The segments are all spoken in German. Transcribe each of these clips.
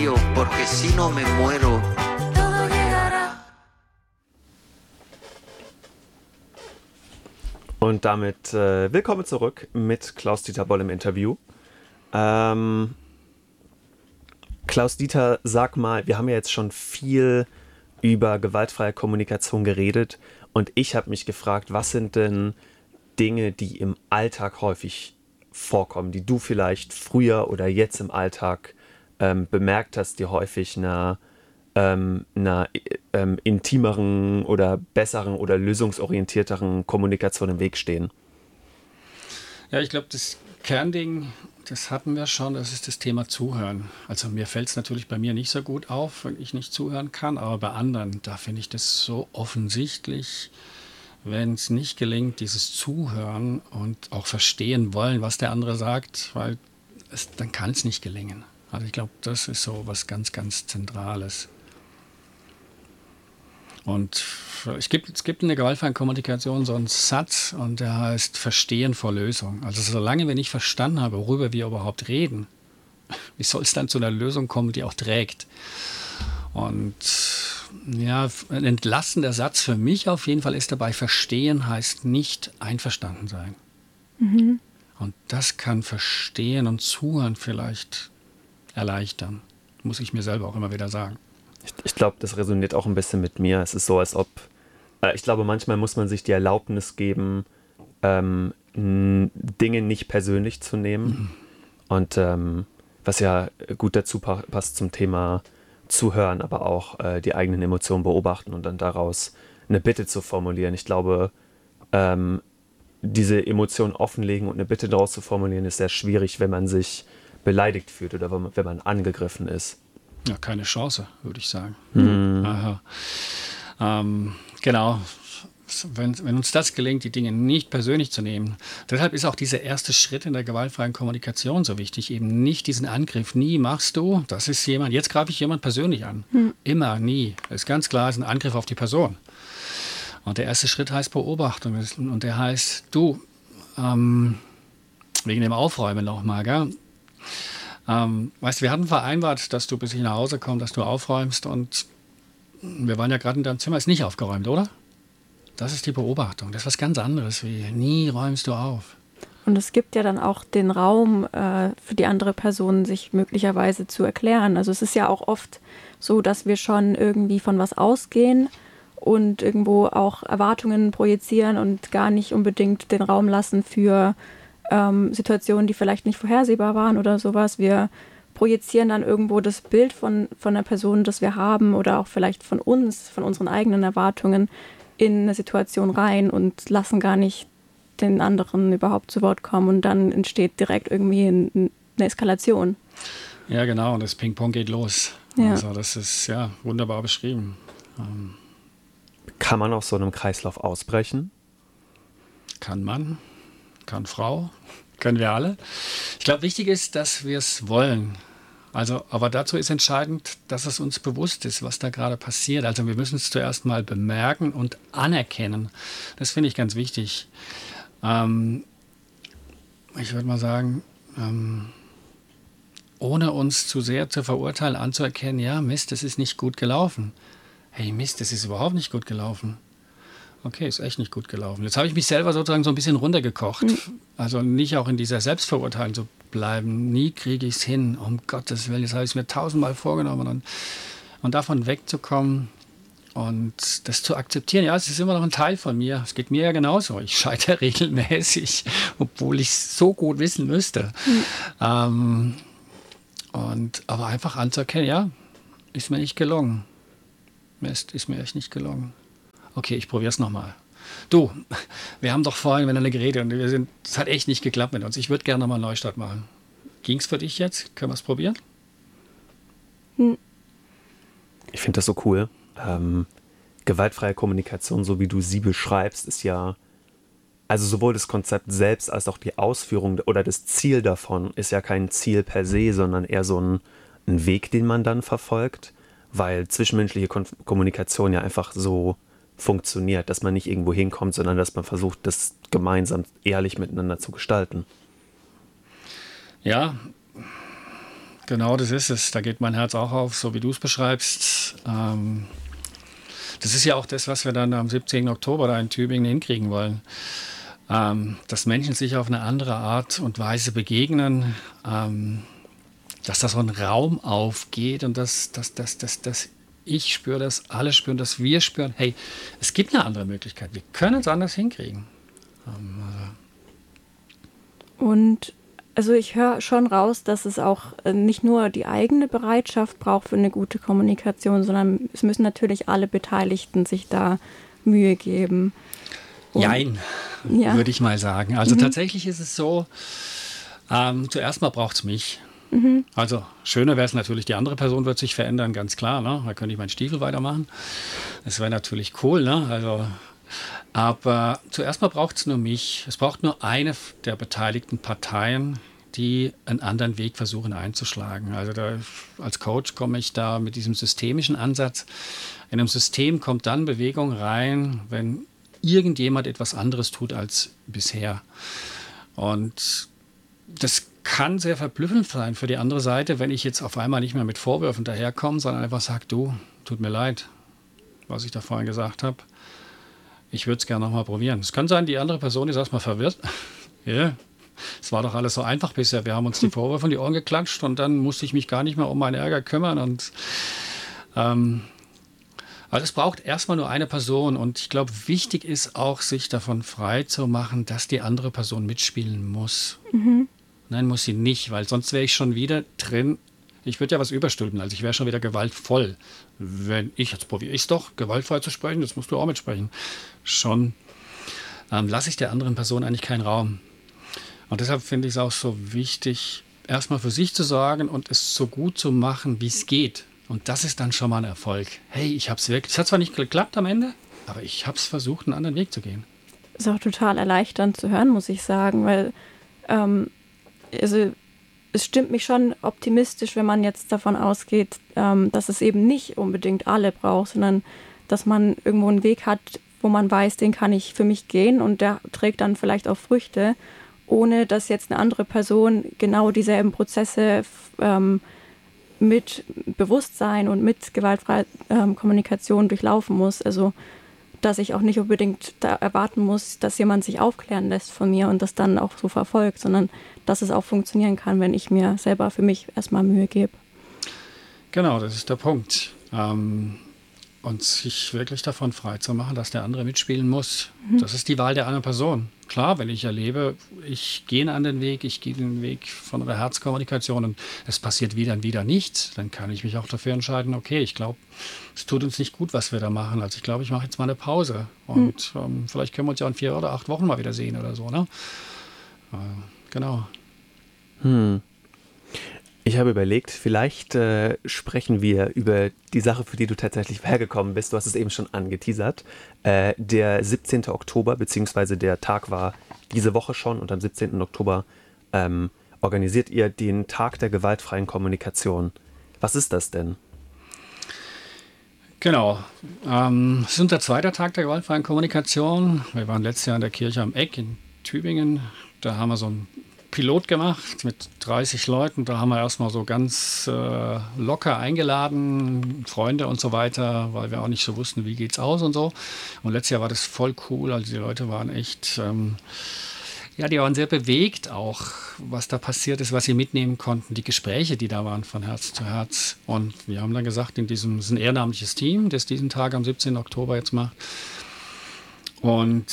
frío, porque si no me muero. Todo llegará. Und damit willkommen zurück mit Klaus-Dieter Boll im Interview. Klaus-Dieter, sag mal, wir haben ja jetzt schon viel über gewaltfreie Kommunikation geredet und ich habe mich gefragt, was sind denn Dinge, die im Alltag häufig vorkommen, die du vielleicht früher oder jetzt im Alltag bemerkt hast, die häufig einer intimeren oder besseren oder lösungsorientierteren Kommunikation im Weg stehen? Ja, ich glaube, das Kernding, das hatten wir schon, das ist das Thema Zuhören. Also mir fällt es natürlich bei mir nicht so gut auf, wenn ich nicht zuhören kann, aber bei anderen, da finde ich das so offensichtlich, wenn es nicht gelingt, dieses Zuhören und auch verstehen wollen, was der andere sagt, weil dann kann es nicht gelingen. Also ich glaube, das ist so was ganz, ganz Zentrales. Und es gibt in der gewaltfreien Kommunikation so einen Satz und der heißt Verstehen vor Lösung. Also solange wir nicht verstanden haben, worüber wir überhaupt reden, wie soll es dann zu einer Lösung kommen, die auch trägt? Und ja, ein entlastender Satz für mich auf jeden Fall ist dabei, verstehen heißt nicht einverstanden sein. Mhm. Und das kann Verstehen und Zuhören vielleicht erleichtern. Muss ich mir selber auch immer wieder sagen. Ich glaube, das resoniert auch ein bisschen mit mir. Es ist so, als ob, ich glaube, manchmal muss man sich die Erlaubnis geben, Dinge nicht persönlich zu nehmen. Mhm. Und was ja gut dazu passt zum Thema Zuhören, aber auch die eigenen Emotionen beobachten und dann daraus eine Bitte zu formulieren. Ich glaube, diese Emotionen offenlegen und eine Bitte daraus zu formulieren, ist sehr schwierig, wenn man sich beleidigt fühlt oder wenn man angegriffen ist. Ja, keine Chance, würde ich sagen. Mhm. Aha. Genau. Wenn uns das gelingt, die Dinge nicht persönlich zu nehmen, deshalb ist auch dieser erste Schritt in der gewaltfreien Kommunikation so wichtig, eben nicht diesen Angriff, nie machst du, das ist jemand, jetzt greife ich jemand persönlich an. Immer, nie. Das ist ganz klar, es ist ein Angriff auf die Person. Und der erste Schritt heißt Beobachtung und der heißt, du, wegen dem Aufräumen nochmal, gell? Weißt du, wir hatten vereinbart, dass du, bis ich nach Hause komme, dass du aufräumst und wir waren ja gerade in deinem Zimmer, ist nicht aufgeräumt, oder? Das ist die Beobachtung. Das ist was ganz anderes, wie nie räumst du auf. Und es gibt ja dann auch den Raum für die andere Person, sich möglicherweise zu erklären. Also es ist ja auch oft so, dass wir schon irgendwie von was ausgehen und irgendwo auch Erwartungen projizieren und gar nicht unbedingt den Raum lassen für Situationen, die vielleicht nicht vorhersehbar waren oder sowas. Wir projizieren dann irgendwo das Bild von der Person, das wir haben oder auch vielleicht von uns, von unseren eigenen Erwartungen in eine Situation rein und lassen gar nicht den anderen überhaupt zu Wort kommen und dann entsteht direkt irgendwie eine Eskalation. Ja, genau, und das Ping-Pong geht los. Ja. Also das ist ja wunderbar beschrieben. Kann man aus so einem Kreislauf ausbrechen? Kann man. Kann Frau, können wir alle. Ich glaube, wichtig ist, dass wir es wollen. Also, aber dazu ist entscheidend, dass es uns bewusst ist, was da gerade passiert. Also wir müssen es zuerst mal bemerken und anerkennen. Das finde ich ganz wichtig. Ich würde mal sagen, ohne uns zu sehr zu verurteilen, anzuerkennen, ja, Mist, das ist nicht gut gelaufen. Hey, Mist, das ist überhaupt nicht gut gelaufen. Okay, ist echt nicht gut gelaufen. Jetzt habe ich mich selber sozusagen so ein bisschen runtergekocht. Also nicht auch in dieser Selbstverurteilung zu bleiben. Nie kriege ich es hin, um Gottes Willen. Jetzt habe ich es mir 1000-mal vorgenommen. Und davon wegzukommen und das zu akzeptieren. Ja, es ist immer noch ein Teil von mir. Es geht mir ja genauso. Ich scheitere regelmäßig, obwohl ich es so gut wissen müsste. Aber einfach anzuerkennen, ja, ist mir nicht gelungen. Mist, ist mir echt nicht gelungen. Okay, ich probiere es nochmal. Du, wir haben doch vorhin miteinander geredet und es hat echt nicht geklappt mit uns. Ich würde gerne nochmal einen Neustart machen. Ging es für dich jetzt? Können wir es probieren? Ich finde das so cool. Gewaltfreie Kommunikation, so wie du sie beschreibst, ist ja, also sowohl das Konzept selbst als auch die Ausführung oder das Ziel davon ist ja kein Ziel per se, sondern eher so ein Weg, den man dann verfolgt, weil zwischenmenschliche Kommunikation ja einfach so funktioniert, dass man nicht irgendwo hinkommt, sondern dass man versucht, das gemeinsam ehrlich miteinander zu gestalten. Ja, genau das ist es. Da geht mein Herz auch auf, so wie du es beschreibst. Das ist ja auch das, was wir dann am 17. Oktober da in Tübingen hinkriegen wollen. Dass Menschen sich auf eine andere Art und Weise begegnen, dass da so ein Raum aufgeht und dass ich spüre, dass alle spüren, dass wir spüren, hey, es gibt eine andere Möglichkeit, wir können es anders hinkriegen. Und also ich höre schon raus, dass es auch nicht nur die eigene Bereitschaft braucht für eine gute Kommunikation, sondern es müssen natürlich alle Beteiligten sich da Mühe geben. Jein, würde ich mal sagen. Also tatsächlich ist es so, zuerst mal braucht es mich. Also schöner wäre es natürlich, die andere Person wird sich verändern, ganz klar. Ne? Da könnte ich meinen Stiefel weitermachen. Das wäre natürlich cool. Ne? Also, aber zuerst mal braucht es nur mich. Es braucht nur eine der beteiligten Parteien, die einen anderen Weg versuchen einzuschlagen. Also als Coach komme ich da mit diesem systemischen Ansatz. In einem System kommt dann Bewegung rein, wenn irgendjemand etwas anderes tut als bisher. Und das kann sehr verblüffend sein für die andere Seite, wenn ich jetzt auf einmal nicht mehr mit Vorwürfen daherkomme, sondern einfach sage, du, tut mir leid, was ich da vorhin gesagt habe. Ich würde es gerne nochmal probieren. Es kann sein, die andere Person ist erstmal verwirrt. Ja, es war doch alles so einfach bisher. Wir haben uns die Vorwürfe in die Ohren geklatscht und dann musste ich mich gar nicht mehr um meinen Ärger kümmern. Und also es braucht erstmal nur eine Person. Und ich glaube, wichtig ist auch, sich davon frei zu machen, dass die andere Person mitspielen muss. Nein, muss sie nicht, weil sonst wäre ich schon wieder drin. Ich würde ja was überstülpen, also ich wäre schon wieder gewaltvoll. Wenn ich, jetzt probiere ich es doch, gewaltfrei zu sprechen, jetzt musst du auch mitsprechen. Schon lasse ich der anderen Person eigentlich keinen Raum. Und deshalb finde ich es auch so wichtig, erstmal für sich zu sagen und es so gut zu machen, wie es geht. Und das ist dann schon mal ein Erfolg. Hey, ich habe es wirklich, es hat zwar nicht geklappt am Ende, aber ich habe es versucht, einen anderen Weg zu gehen. Ist auch total erleichternd zu hören, muss ich sagen, weil also es stimmt mich schon optimistisch, wenn man jetzt davon ausgeht, dass es eben nicht unbedingt alle braucht, sondern dass man irgendwo einen Weg hat, wo man weiß, den kann ich für mich gehen und der trägt dann vielleicht auch Früchte, ohne dass jetzt eine andere Person genau dieselben Prozesse mit Bewusstsein und mit gewaltfreier Kommunikation durchlaufen muss. Also dass ich auch nicht unbedingt da erwarten muss, dass jemand sich aufklären lässt von mir und das dann auch so verfolgt, sondern dass es auch funktionieren kann, wenn ich mir selber für mich erstmal Mühe gebe. Genau, das ist der Punkt. Und sich wirklich davon frei zu machen, dass der andere mitspielen muss. Das ist die Wahl der anderen Person. Klar, wenn ich erlebe, ich gehe einen anderen Weg, ich gehe den Weg von der Herzkommunikation und es passiert wieder und wieder nichts, dann kann ich mich auch dafür entscheiden, okay, ich glaube, es tut uns nicht gut, was wir da machen. Also ich glaube, ich mache jetzt mal eine Pause. Und vielleicht können wir uns ja in 4 oder 8 Wochen mal wieder sehen oder so. Ne? Genau. Ich habe überlegt, vielleicht sprechen wir über die Sache, für die du tatsächlich hergekommen bist. Du hast es eben schon angeteasert. Der 17. Oktober, beziehungsweise der Tag war diese Woche schon und am 17. Oktober organisiert ihr den Tag der gewaltfreien Kommunikation. Was ist das denn? Genau. Es ist unser zweiter Tag der gewaltfreien Kommunikation. Wir waren letztes Jahr in der Kirche am Eck in Tübingen. Da haben wir so ein Pilot gemacht mit 30 Leuten. Da haben wir erstmal so ganz locker eingeladen, Freunde und so weiter, weil wir auch nicht so wussten, wie geht's aus und so. Und letztes Jahr war das voll cool. Also die Leute waren echt, die waren sehr bewegt auch, was da passiert ist, was sie mitnehmen konnten, die Gespräche, die da waren von Herz zu Herz. Und wir haben dann gesagt, es ist ein ehrenamtliches Team, das diesen Tag am 17. Oktober jetzt macht. Und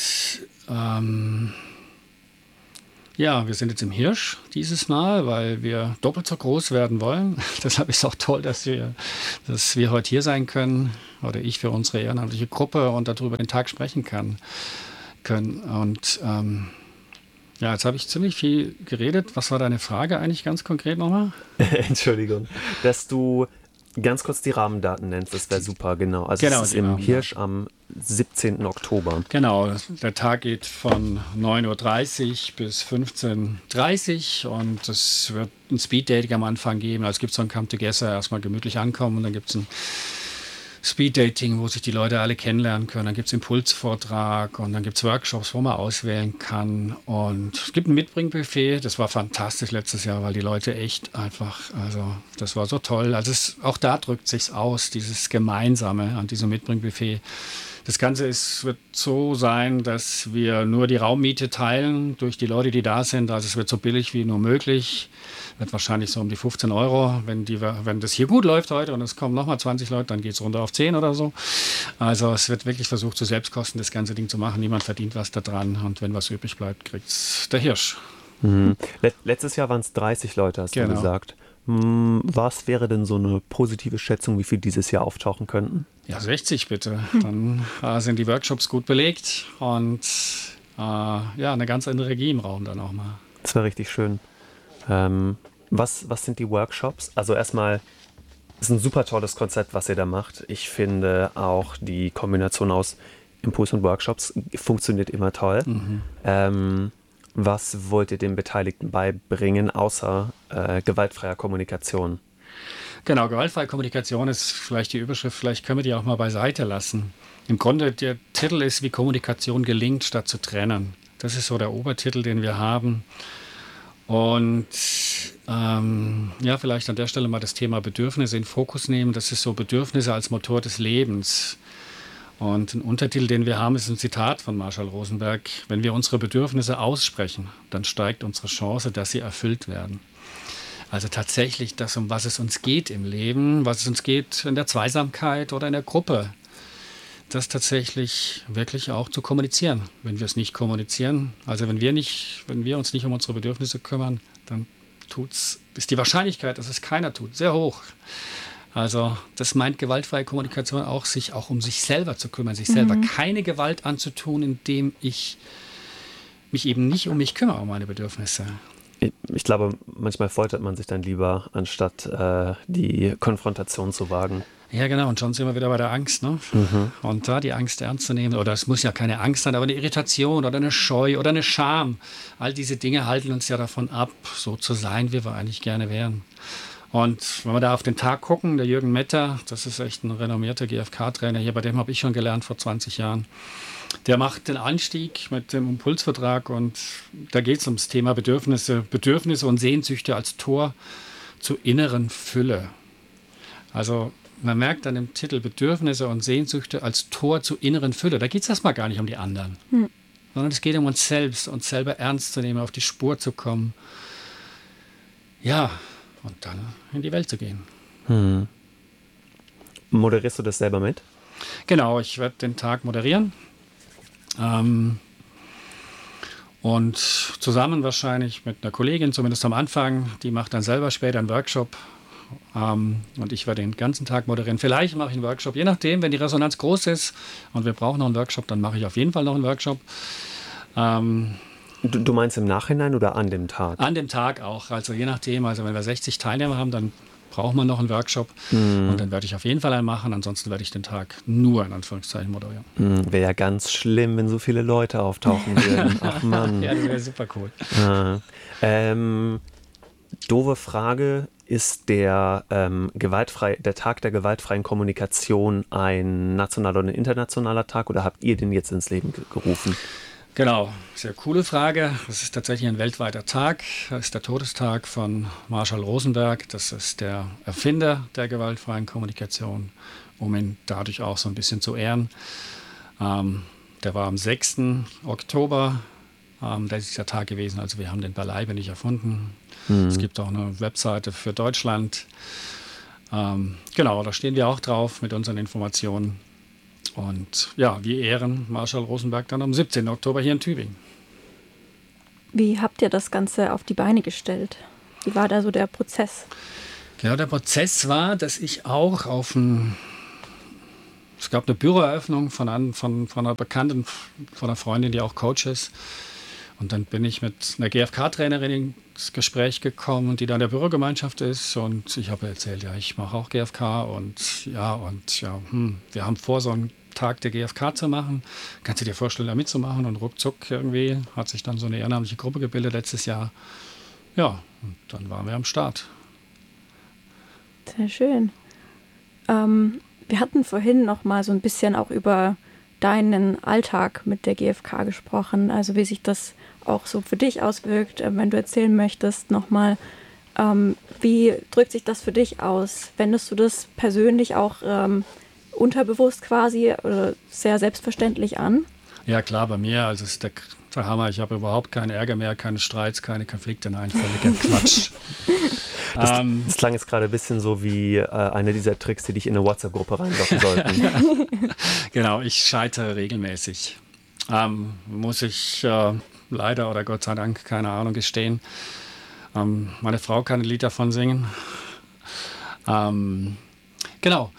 wir sind jetzt im Hirsch dieses Mal, weil wir doppelt so groß werden wollen. Deshalb ist es auch toll, dass wir heute hier sein können oder ich für unsere ehrenamtliche Gruppe und darüber den Tag sprechen können. Und jetzt habe ich ziemlich viel geredet. Was war deine Frage eigentlich ganz konkret nochmal? Entschuldigung, dass du ganz kurz die Rahmendaten nennst, das wäre super, genau. Also es ist im Hirsch am 17. Oktober. Genau, der Tag geht von 9.30 Uhr bis 15.30 Uhr und es wird ein Speed-Dating am Anfang geben. Also es gibt so ein Come Together, erstmal gemütlich ankommen und dann gibt es ein Speeddating, wo sich die Leute alle kennenlernen können. Dann gibt es Impulsvortrag und dann gibt es Workshops, wo man auswählen kann. Und es gibt ein Mitbringbuffet. Das war fantastisch letztes Jahr, weil die Leute echt einfach, also das war so toll. Also auch da drückt sich's aus, dieses Gemeinsame an diesem Mitbringbuffet. Das Ganze wird so sein, dass wir nur die Raummiete teilen durch die Leute, die da sind. Also es wird so billig wie nur möglich. Wird wahrscheinlich so um die 15 Euro. Wenn das hier gut läuft heute und es kommen nochmal 20 Leute, dann geht es runter auf 10 oder so. Also es wird wirklich versucht, zu Selbstkosten das ganze Ding zu machen. Niemand verdient was daran. Und wenn was übrig bleibt, kriegt es der Hirsch. Mhm. Letztes Jahr waren es 30 Leute, hast du gesagt. Was wäre denn so eine positive Schätzung, wie viel dieses Jahr auftauchen könnten? Ja, 60 bitte. Dann sind die Workshops gut belegt und eine ganz andere Energie im Raum dann auch mal. Das war richtig schön. Was sind die Workshops? Also erstmal, es ist ein super tolles Konzept, was ihr da macht. Ich finde auch die Kombination aus Impuls und Workshops funktioniert immer toll. Was wollt ihr den Beteiligten beibringen, außer gewaltfreier Kommunikation? Genau, gewaltfreie Kommunikation ist vielleicht die Überschrift, vielleicht können wir die auch mal beiseite lassen. Im Grunde, der Titel ist, wie Kommunikation gelingt, statt zu trennen. Das ist so der Obertitel, den wir haben. Und vielleicht an der Stelle mal das Thema Bedürfnisse in Fokus nehmen. Das ist so Bedürfnisse als Motor des Lebens. Und ein Untertitel, den wir haben, ist ein Zitat von Marshall Rosenberg. Wenn wir unsere Bedürfnisse aussprechen, dann steigt unsere Chance, dass sie erfüllt werden. Also tatsächlich das, um was es uns geht im Leben, was es uns geht in der Zweisamkeit oder in der Gruppe. Das tatsächlich wirklich auch zu kommunizieren. Wenn wir es nicht kommunizieren, also wenn wir uns nicht um unsere Bedürfnisse kümmern, dann ist die Wahrscheinlichkeit, dass es keiner tut, sehr hoch. Also das meint gewaltfreie Kommunikation auch, sich auch um sich selber zu kümmern, sich selber keine Gewalt anzutun, indem ich mich eben nicht um mich kümmere, um meine Bedürfnisse. Ich glaube, manchmal foltert man sich dann lieber, anstatt die Konfrontation zu wagen. Ja, genau. Und schon sind wir wieder bei der Angst. Ne? Und da die Angst ernst zu nehmen, oder es muss ja keine Angst sein, aber eine Irritation oder eine Scheu oder eine Scham. All diese Dinge halten uns ja davon ab, so zu sein, wie wir eigentlich gerne wären. Und wenn wir da auf den Tag gucken, der Jürgen Metter, das ist echt ein renommierter GfK-Trainer hier, bei dem habe ich schon gelernt vor 20 Jahren. Der macht den Anstieg mit dem Impulsvertrag und da geht es ums Thema Bedürfnisse und Sehnsüchte als Tor zur inneren Fülle. Also man merkt an dem Titel Bedürfnisse und Sehnsüchte als Tor zur inneren Fülle. Da geht es erstmal gar nicht um die anderen, sondern es geht um uns selbst, uns selber ernst zu nehmen, auf die Spur zu kommen. Ja, und dann in die Welt zu gehen. Moderierst du das selber mit? Genau, ich werde den Tag moderieren. Und zusammen wahrscheinlich mit einer Kollegin, zumindest am Anfang, die macht dann selber später einen Workshop. Und ich werde den ganzen Tag moderieren. Vielleicht mache ich einen Workshop, je nachdem, wenn die Resonanz groß ist und wir brauchen noch einen Workshop, dann mache ich auf jeden Fall noch einen Workshop. Du meinst im Nachhinein oder an dem Tag? An dem Tag auch, also je nachdem. Also wenn wir 60 Teilnehmer haben, dann braucht man noch einen Workshop und dann werde ich auf jeden Fall einen machen. Ansonsten werde ich den Tag nur in Anführungszeichen moderieren. Wäre ja ganz schlimm, wenn so viele Leute auftauchen würden. Ach Mann. Ja, das wäre super cool. Doofe Frage, ist der Tag der gewaltfreien Kommunikation ein nationaler oder ein internationaler Tag oder habt ihr den jetzt ins Leben gerufen? Genau, sehr coole Frage. Das ist tatsächlich ein weltweiter Tag. Das ist der Todestag von Marshall Rosenberg. Das ist der Erfinder der gewaltfreien Kommunikation, um ihn dadurch auch so ein bisschen zu ehren. Der war am 6. Oktober, das ist der Tag gewesen. Also wir haben den beileibe nicht erfunden. Es gibt auch eine Webseite für Deutschland. Genau, da stehen wir auch drauf mit unseren Informationen. Und ja, wir ehren Marshall Rosenberg dann am 17. Oktober hier in Tübingen. Wie habt ihr das Ganze auf die Beine gestellt? Wie war da so der Prozess? Genau, der Prozess war, dass ich auch es gab eine Büroeröffnung von einer Bekannten, von einer Freundin, die auch Coach ist. Und dann bin ich mit einer GfK-Trainerin ins Gespräch gekommen, die da in der Bürogemeinschaft ist. Und ich habe erzählt, ja, ich mache auch GfK wir haben vor, so einen Tag der GfK zu machen. Kannst du dir vorstellen, da mitzumachen? Und ruckzuck irgendwie hat sich dann so eine ehrenamtliche Gruppe gebildet letztes Jahr. Ja, und dann waren wir am Start. Sehr schön. Wir hatten vorhin noch mal so ein bisschen auch über deinen Alltag mit der GfK gesprochen, also wie sich das auch so für dich auswirkt, wenn du erzählen möchtest nochmal, wie drückt sich das für dich aus? Wendest du das persönlich auch unterbewusst quasi oder sehr selbstverständlich an? Ja klar, bei mir, also ist der Hammer, ich habe überhaupt keinen Ärger mehr, keine Streits, keine Konflikte, nein, völliger Quatsch. Das klang jetzt gerade ein bisschen so wie eine dieser Tricks, die dich in eine WhatsApp-Gruppe reinlocken sollten. Genau, ich scheitere regelmäßig. Muss ich leider oder Gott sei Dank, keine Ahnung, gestehen. Meine Frau kann ein Lied davon singen. Genau,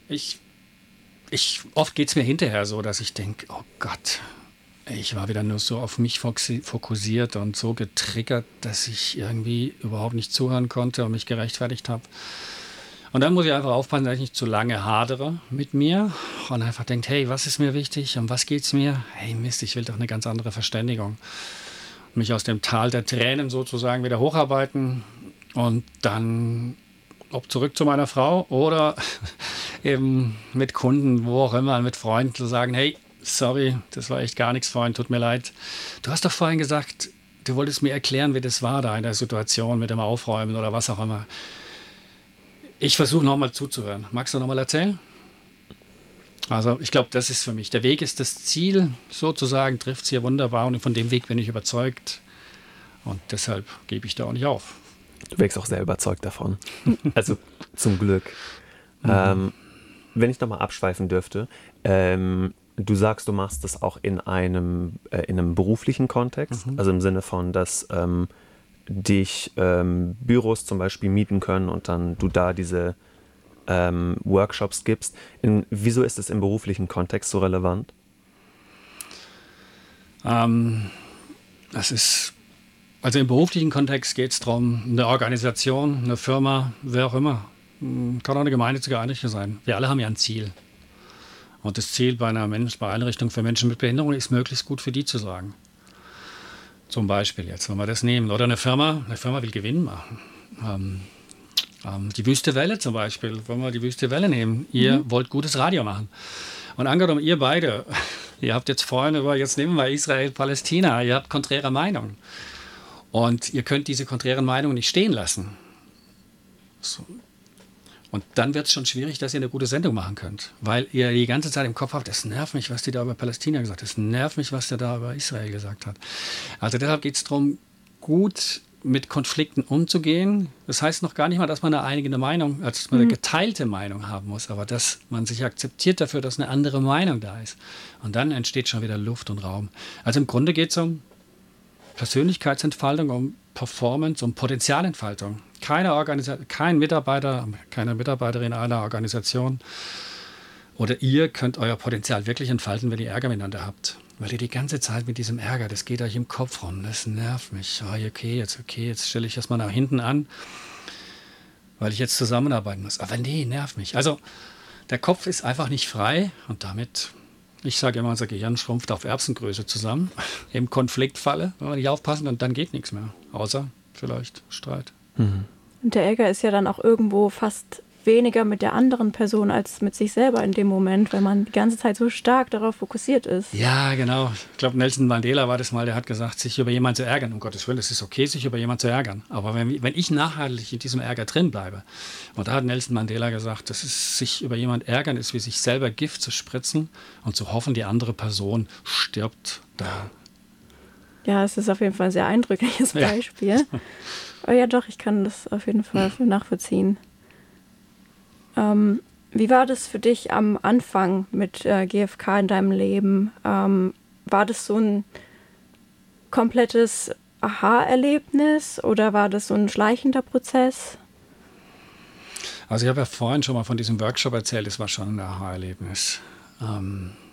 oft geht es mir hinterher so, dass ich denke, oh Gott, ich war wieder nur so auf mich fokussiert und so getriggert, dass ich irgendwie überhaupt nicht zuhören konnte und mich gerechtfertigt habe. Und dann muss ich einfach aufpassen, dass ich nicht zu lange hadere mit mir und einfach denke, hey, was ist mir wichtig, um was geht's mir? Hey Mist, ich will doch eine ganz andere Verständigung. Mich aus dem Tal der Tränen sozusagen wieder hocharbeiten und dann ob zurück zu meiner Frau oder eben mit Kunden, wo auch immer, mit Freunden zu sagen, hey, sorry, das war echt gar nichts vorhin, tut mir leid. Du hast doch vorhin gesagt, du wolltest mir erklären, wie das war da in der Situation mit dem Aufräumen oder was auch immer. Ich versuche nochmal zuzuhören. Magst du nochmal erzählen? Also ich glaube, das ist für mich. Der Weg ist das Ziel, sozusagen, trifft es hier wunderbar und von dem Weg bin ich überzeugt und deshalb gebe ich da auch nicht auf. Du wirkst auch sehr überzeugt davon. Also zum Glück. Wenn ich nochmal abschweifen dürfte, du sagst, du machst das auch in einem beruflichen Kontext, also im Sinne von, dass dich Büros zum Beispiel mieten können und dann du da diese Workshops gibst. Wieso ist es im beruflichen Kontext so relevant? Also im beruflichen Kontext geht es darum, eine Organisation, eine Firma, wer auch immer, kann auch eine gemeinnützige Einrichtung sein. Wir alle haben ja ein Ziel. Und das Ziel bei einer Einrichtung für Menschen mit Behinderung ist, möglichst gut für die zu sorgen. Zum Beispiel jetzt, wenn wir das nehmen. Oder eine Firma will Gewinn machen. Die Wüste Welle zum Beispiel, wenn wir die Wüste Welle nehmen. Ihr wollt gutes Radio machen. Und angenommen, ihr beide, ihr habt jetzt vorhin jetzt nehmen wir Israel, Palästina, ihr habt konträre Meinungen. Und ihr könnt diese konträren Meinungen nicht stehen lassen. So. Und dann wird es schon schwierig, dass ihr eine gute Sendung machen könnt. Weil ihr die ganze Zeit im Kopf habt, es nervt mich, was die da über Palästina gesagt hat. Es nervt mich, was der da über Israel gesagt hat. Also deshalb geht es darum, gut mit Konflikten umzugehen. Das heißt noch gar nicht mal, dass man eine eigene Meinung, also dass man eine geteilte Meinung haben muss, aber dass man sich akzeptiert dafür, dass eine andere Meinung da ist. Und dann entsteht schon wieder Luft und Raum. Also im Grunde geht es um Persönlichkeitsentfaltung, um Performance, um Potenzialentfaltung. Kein Mitarbeiter, keine Mitarbeiterin einer Organisation oder ihr könnt euer Potenzial wirklich entfalten, wenn ihr Ärger miteinander habt. Weil ihr die ganze Zeit mit diesem Ärger, das geht euch im Kopf rum, das nervt mich. Okay, jetzt stelle ich das mal nach hinten an, weil ich jetzt zusammenarbeiten muss. Aber nee, nervt mich. Also der Kopf ist einfach nicht frei und damit, ich sage immer, unser Gehirn schrumpft auf Erbsengröße zusammen, im Konfliktfalle, wenn wir nicht aufpassen und dann geht nichts mehr, außer vielleicht Streit. Und der Ärger ist ja dann auch irgendwo fast weniger mit der anderen Person als mit sich selber in dem Moment, wenn man die ganze Zeit so stark darauf fokussiert ist. Ja, genau. Ich glaube, Nelson Mandela war das mal, der hat gesagt, sich über jemanden zu ärgern. Um Gottes Willen, es ist okay, sich über jemanden zu ärgern. Aber wenn ich nachhaltig in diesem Ärger drin bleibe, und da hat Nelson Mandela gesagt, sich über jemanden ärgern ist wie sich selber Gift zu spritzen und zu hoffen, die andere Person stirbt da. Ja, es ist auf jeden Fall ein sehr eindrückliches Beispiel. Ja. Aber ja doch, ich kann das auf jeden Fall nachvollziehen. Wie war das für dich am Anfang mit GfK in deinem Leben? War das so ein komplettes Aha-Erlebnis oder war das so ein schleichender Prozess? Also ich habe ja vorhin schon mal von diesem Workshop erzählt, das war schon ein Aha-Erlebnis.